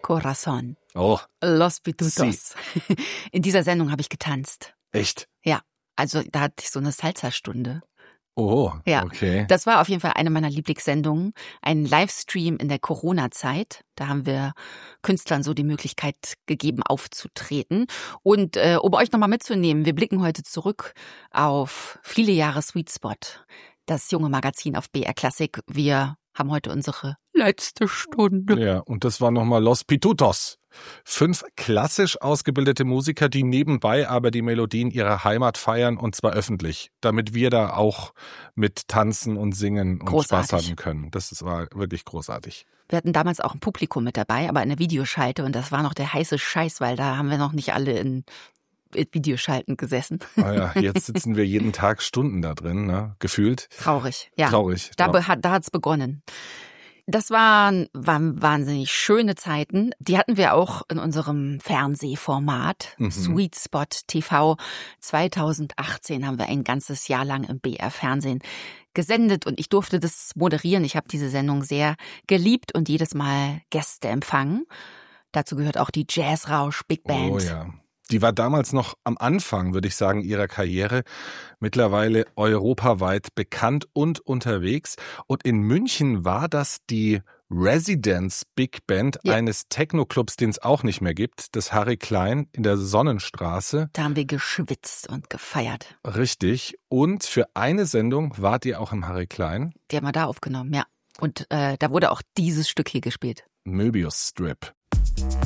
Corazón. Oh. Los Pitutos. In dieser Sendung habe ich getanzt. Echt? Ja, also da hatte ich so eine Salsa-Stunde. Oh, ja, okay. Das war auf jeden Fall eine meiner Lieblingssendungen. Ein Livestream in der Corona-Zeit. Da haben wir Künstlern so die Möglichkeit gegeben, aufzutreten. Und um euch nochmal mitzunehmen, wir blicken heute zurück auf viele Jahre Sweet Spot, das junge Magazin auf BR Classic. Wir haben heute unsere letzte Stunde. Ja, und das war nochmal Los Pitutos. 5 klassisch ausgebildete Musiker, die nebenbei aber die Melodien ihrer Heimat feiern, und zwar öffentlich, damit wir da auch mit tanzen und singen und Großartig. Spaß haben können. Das war wirklich großartig. Wir hatten damals auch ein Publikum mit dabei, aber eine Videoschalte, und das war noch der heiße Scheiß, weil da haben wir noch nicht alle in Videoschalten gesessen. Naja, jetzt sitzen wir jeden Tag Stunden da drin, ne? Gefühlt. Traurig, ja. Traurig. Da hat's begonnen. Das waren wahnsinnig schöne Zeiten. Die hatten wir auch in unserem Fernsehformat, Sweet Spot TV. 2018 haben wir ein ganzes Jahr lang im BR-Fernsehen gesendet und ich durfte das moderieren. Ich habe diese Sendung sehr geliebt und jedes Mal Gäste empfangen. Dazu gehört auch die Jazzrausch Big Band. Oh ja. Die war damals noch am Anfang, würde ich sagen, ihrer Karriere. Mittlerweile europaweit bekannt und unterwegs. Und in München war das die Residence Big Band eines Techno-Clubs, den es auch nicht mehr gibt, des Harry Klein in der Sonnenstraße. Da haben wir geschwitzt und gefeiert. Richtig. Und für eine Sendung wart ihr auch im Harry Klein. Die haben wir da aufgenommen, ja. Und da wurde auch dieses Stück hier gespielt. Möbius Strip.